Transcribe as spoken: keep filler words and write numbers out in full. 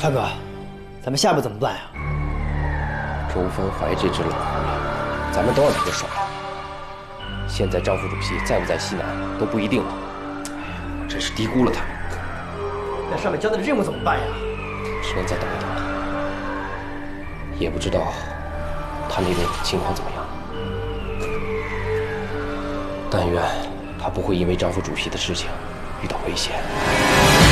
川哥，咱们下一步怎么办呀？ 周芬怀这只老狐狸，咱们都让他给耍了。现在张副主席在不在西南都不一定了。哎呀，我真是低估了他们。 那上面交代的任务怎么办呀？ 只能再等一等了。也不知道他那边情况怎么样。但愿他不会因为张副主席的事情遇到危险。